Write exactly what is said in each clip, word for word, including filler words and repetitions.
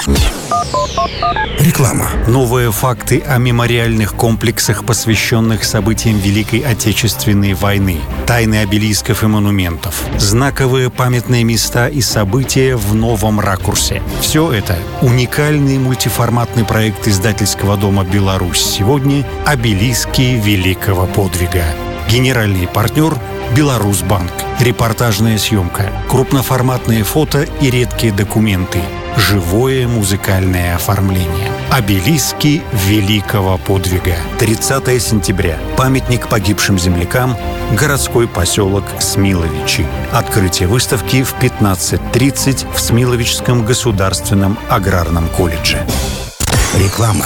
Реклама. Новые факты о мемориальных комплексах, посвященных событиям Великой Отечественной войны, тайны обелисков и монументов, знаковые памятные места и события в новом ракурсе. Все это — уникальный мультиформатный проект издательского дома «Беларусь сегодня» «Обелиски великого подвига». Генеральный партнер — «Беларусьбанк». Репортажная съемка, крупноформатные фото и редкие документы, живое музыкальное оформление. «Обелиски великого подвига». тридцатое сентября. Памятник погибшим землякам. Городской поселок Смиловичи. Открытие выставки в пятнадцать тридцать в Смиловичском государственном аграрном колледже. Реклама.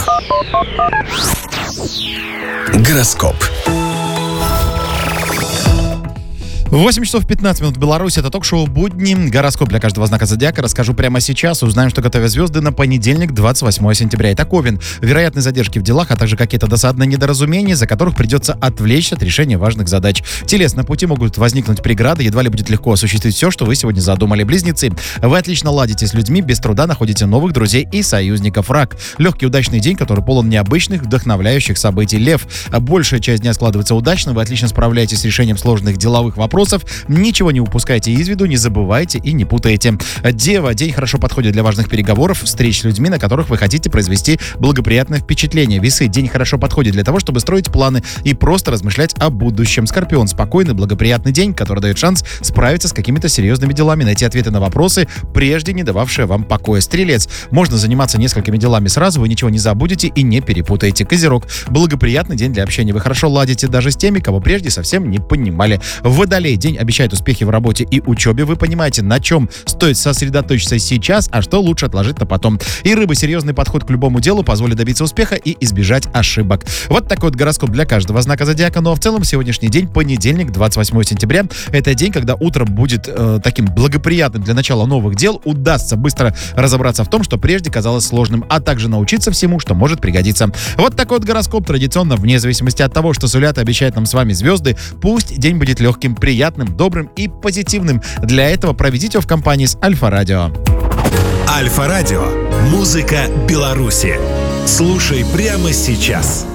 Гороскоп. восемь часов пятнадцать минут в Беларуси. Это ток-шоу «Будни». Гороскоп для каждого знака зодиака расскажу прямо сейчас. Узнаем, что готовят звезды на понедельник, двадцать восьмое сентября. Итак, Овен. Вероятные задержки в делах, а также какие-то досадные недоразумения, за которых придется отвлечься от решения важных задач. Телес, на пути могут возникнуть преграды, едва ли будет легко осуществить все, что вы сегодня задумали. Близнецы. Вы отлично ладите с людьми, без труда находите новых друзей и союзников. Рак. Легкий удачный день, который полон необычных, вдохновляющих событий. Лев. Большая часть дня складывается удачно, вы отлично справляетесь с решением сложных деловых вопросов. Ничего не упускайте из виду, не забывайте и не путайте. Дева. День хорошо подходит для важных переговоров, встреч с людьми, на которых вы хотите произвести благоприятное впечатление. Весы. День хорошо подходит для того, чтобы строить планы и просто размышлять о будущем. Скорпион. Спокойный, благоприятный день, который дает шанс справиться с какими-то серьезными делами, найти ответы на вопросы, прежде не дававшие вам покоя. Стрелец. Можно заниматься несколькими делами сразу, вы ничего не забудете и не перепутаете. Козерог. Благоприятный день для общения. Вы хорошо ладите даже с теми, кого прежде совсем не понимали. Водолей. День обещает успехи в работе и учебе. Вы понимаете, на чем стоит сосредоточиться сейчас, а что лучше отложить на потом. И рыбы. Серьезный подход к любому делу позволит добиться успеха и избежать ошибок. Вот такой вот гороскоп для каждого знака зодиака. Ну а в целом сегодняшний день, понедельник, двадцать восьмое сентября, это день, когда утром будет э, таким благоприятным для начала новых дел. Удастся быстро разобраться в том, что прежде казалось сложным, а также научиться всему, что может пригодиться. Вот такой вот гороскоп традиционно, вне зависимости от того, что сулят и обещают нам с вами звезды. Пусть день будет легким, приятным, добрым и позитивным. Для этого проведите его в компании с Альфа-Радио. Альфа-Радио. Музыка Беларуси. Слушай прямо сейчас.